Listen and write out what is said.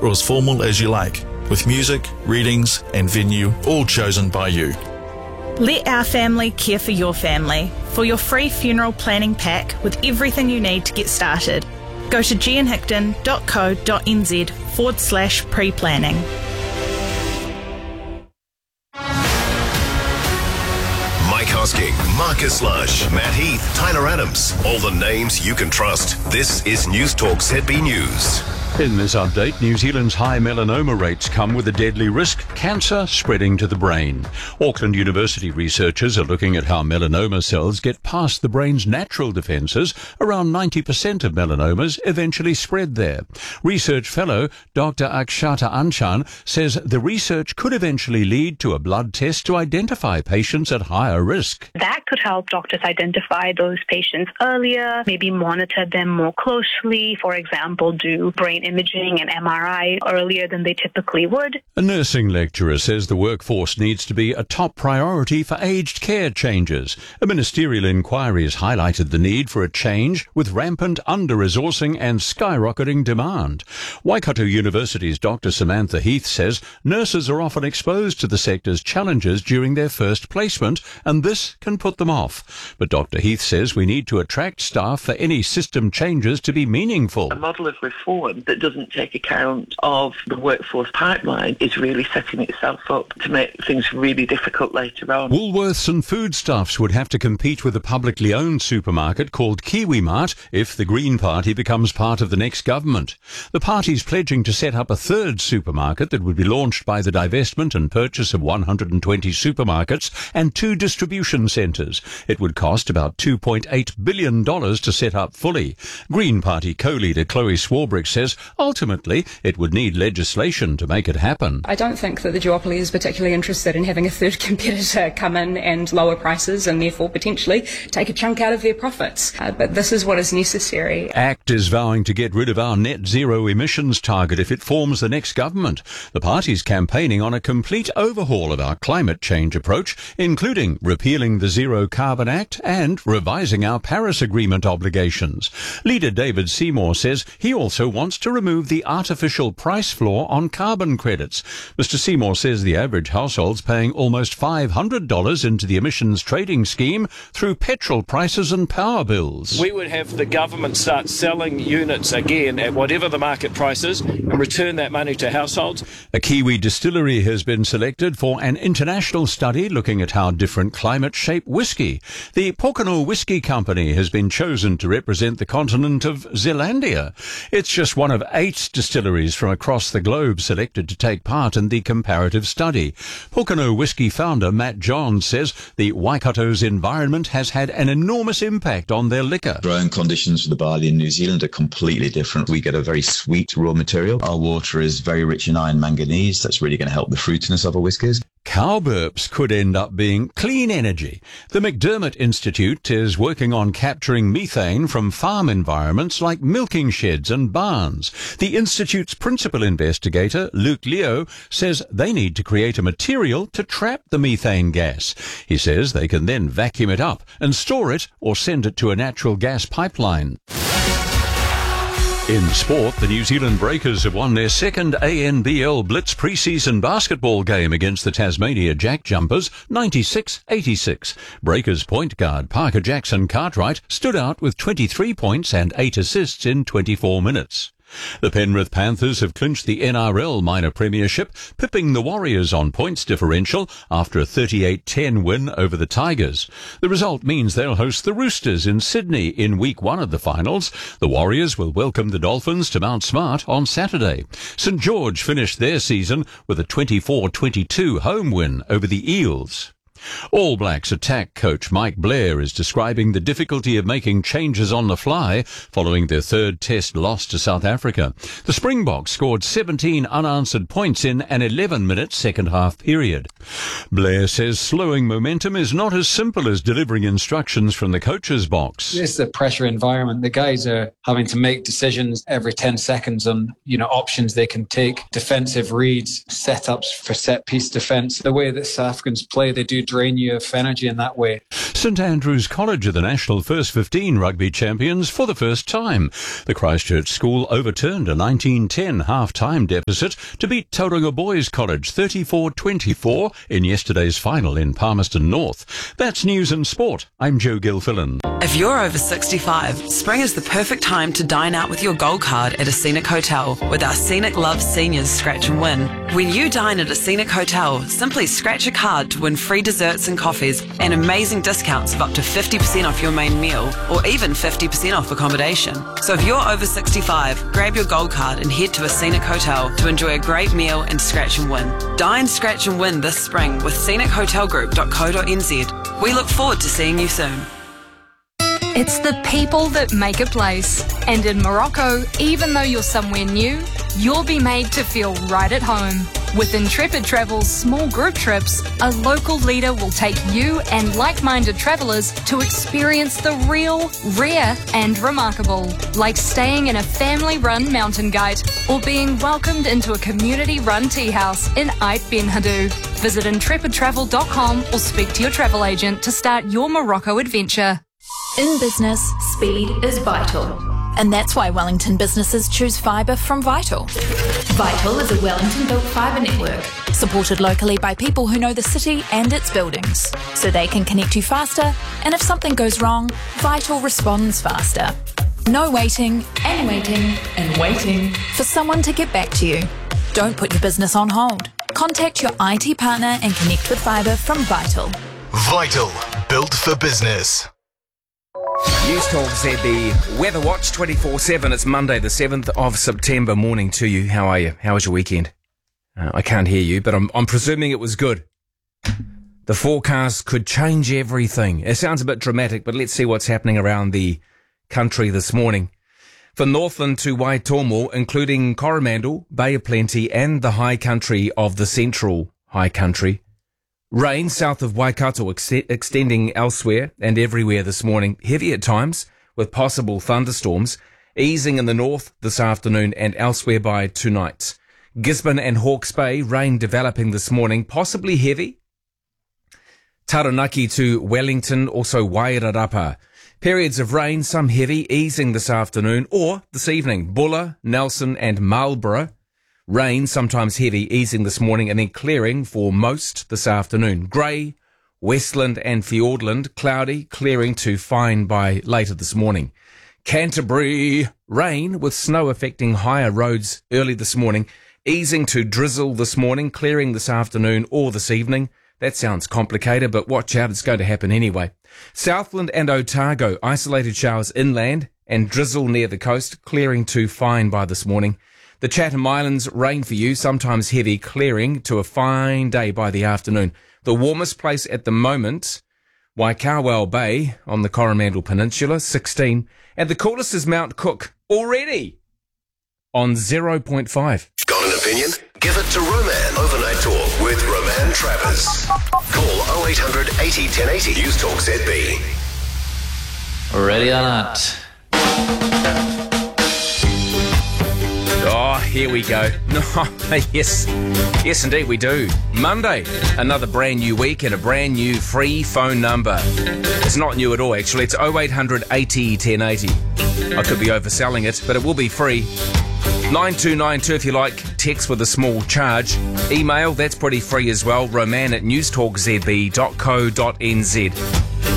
or as formal as you like, with music, readings and venue all chosen by you. Let our family care for your family. For your free funeral planning pack with everything you need to get started, go to gianhickton.co.nz/pre-planning. Mike Hosking, Marcus Lush, Matt Heath, Tyler Adams. All the names you can trust. This is News Talk ZB News. In this update, New Zealand's high melanoma rates come with a deadly risk: cancer spreading to the brain. Auckland University researchers are looking at how melanoma cells get past the brain's natural defences. Around 90% of melanomas eventually spread there. Research fellow Dr. Akshata Anchan says the research could eventually lead to a blood test to identify patients at higher risk. That could help doctors identify those patients earlier, maybe monitor them more closely, for example, do brain imaging and MRI earlier than they typically would. A nursing lecturer says the workforce needs to be a top priority for aged care changes. A ministerial inquiry has highlighted the need for a change with rampant under-resourcing and skyrocketing demand. Waikato University's Dr. Samantha Heath says nurses are often exposed to the sector's challenges during their first placement, and this can put them off. But Dr. Heath says we need to attract staff for any system changes to be meaningful. A model of reform that doesn't take account of the workforce pipeline is really setting itself up to make things really difficult later on. Woolworths and Foodstuffs would have to compete with a publicly owned supermarket called KiwiMart if the Green Party becomes part of the next government. The party's pledging to set up a third supermarket that would be launched by the divestment and purchase of 120 supermarkets and 2 distribution centres. It would cost about $2.8 billion to set up fully. Green Party co-leader Chloe Swarbrick says ultimately it would need legislation to make it happen. I don't think that the duopoly is particularly interested in having a third competitor come in and lower prices and therefore potentially take a chunk out of their profits. But this is what is necessary. ACT is vowing to get rid of our net zero emissions target if it forms the next government. The party's campaigning on a complete overhaul of our climate change approach, including repealing the Zero Carbon Act and revising our Paris Agreement obligations. Leader David Seymour says he also wants to remove the artificial price floor on carbon credits. Mr. Seymour says the average household's paying almost $500 into the emissions trading scheme through petrol prices and power bills. We would have the government start selling units again at whatever the market price is and return that money to households. A Kiwi distillery has been selected for an international study looking at how different climates shape whisky. The Pōkeno Whisky Company has been chosen to represent the continent of Zealandia. It's just one of 8 distilleries from across the globe selected to take part in the comparative study. Pōkeno Whisky founder Matt Johns says the Waikato's environment has had an enormous impact on their liquor. Growing conditions for the barley in New Zealand are completely different. We get a very sweet raw material. Our water is very rich in iron manganese. That's really going to help the fruitiness of our whiskies. Cow burps could end up being clean energy. The McDermott Institute is working on capturing methane from farm environments like milking sheds and barns. The Institute's principal investigator, Luke Leo, says they need to create a material to trap the methane gas. He says they can then vacuum it up and store it or send it to a natural gas pipeline. In sport, the New Zealand Breakers have won their second ANBL Blitz pre-season basketball game against the Tasmania Jack Jumpers, 96-86. Breakers point guard Parker Jackson Cartwright stood out with 23 points and 8 assists in 24 minutes. The Penrith Panthers have clinched the NRL minor premiership, pipping the Warriors on points differential after a 38-10 win over the Tigers. The result means they'll host the Roosters in Sydney in week 1 of the finals. The Warriors will welcome the Dolphins to Mount Smart on Saturday. St George finished their season with a 24-22 home win over the Eels. All Blacks attack coach Mike Blair is describing the difficulty of making changes on the fly following their third test loss to South Africa. The Springboks scored 17 unanswered points in an 11-minute second-half period. Blair says slowing momentum is not as simple as delivering instructions from the coach's box. It's a pressure environment. The guys are having to make decisions every 10 seconds on, options they can take, defensive reads, setups for set-piece defence. The way that South Africans play, they do drain you of energy in that way. St Andrews College are the national first 15 rugby champions for the first time. The Christchurch school overturned a 1910 half-time deficit to beat Tauranga Boys College 34-24 in yesterday's final in Palmerston North. That's news and sport. I'm Joe Gilfillan. If you're over 65, spring is the perfect time to dine out with your gold card at a Scenic Hotel with our Scenic Love Seniors Scratch and Win. When you dine at a Scenic Hotel, simply scratch a card to win free desserts and coffees and amazing discounts of up to 50% off your main meal or even 50% off accommodation. So if you're over 65, grab your gold card and head to a Scenic Hotel to enjoy a great meal and scratch and win. Dine, scratch and win this spring with scenichotelgroup.co.nz. We look forward to seeing you soon. It's the people that make a place. And in Morocco, even though you're somewhere new, you'll be made to feel right at home. With Intrepid Travel's small group trips, a local leader will take you and like-minded travellers to experience the real, rare and remarkable, like staying in a family-run mountain guide or being welcomed into a community-run tea house in Ait Ben Haddou. Visit intrepidtravel.com or speak to your travel agent to start your Morocco adventure. In business, speed is vital. And that's why Wellington businesses choose fibre from Vital. Vital is a Wellington-built fibre network, supported locally by people who know the city and its buildings, so they can connect you faster, and if something goes wrong, Vital responds faster. No waiting, and waiting, and waiting for someone to get back to you. Don't put your business on hold. Contact your IT partner and connect with fibre from Vital. Vital, built for business. News Talk ZB Weather Watch 24/7. It's Monday the 7th of September. Morning to you. How are you? How was your weekend? I can't hear you, but I'm presuming it was good. The forecast could change everything. It sounds a bit dramatic, but let's see what's happening around the country this morning. For Northland to Waitomo, including Coromandel, Bay of Plenty and the high country of the central high country. Rain south of Waikato extending elsewhere and everywhere this morning. Heavy at times with possible thunderstorms. Easing in the north this afternoon and elsewhere by tonight. Gisborne and Hawke's Bay, rain developing this morning, possibly heavy. Taranaki to Wellington, also Wairarapa. Periods of rain, some heavy, easing this afternoon or this evening. Bulla, Nelson and Marlborough. Rain, sometimes heavy, easing this morning and then clearing for most this afternoon. Grey, Westland and Fiordland, cloudy, clearing to fine by later this morning. Canterbury, rain with snow affecting higher roads early this morning, easing to drizzle this morning, clearing this afternoon or this evening. That sounds complicated, but watch out, it's going to happen anyway. Southland and Otago, isolated showers inland and drizzle near the coast, clearing to fine by this morning. The Chatham Islands, rain for you, sometimes heavy, clearing to a fine day by the afternoon. The warmest place at the moment, Waikawau Bay on the Coromandel Peninsula, 16. And the coolest is Mount Cook, already on 0.5. Got an opinion? Give it to Roman. Overnight Talk with Roman Travers. Call 0800 80 1080. News Talk ZB. Ready or not? Oh, here we go. Yes, indeed we do. Monday, another brand new week and a brand new free phone number. It's not new at all, actually. It's 0800 80 1080. I could be overselling it, but it will be free. 9292 if you like. Text with a small charge. Email, that's pretty free as well. Roman@newstalkzb.co.nz.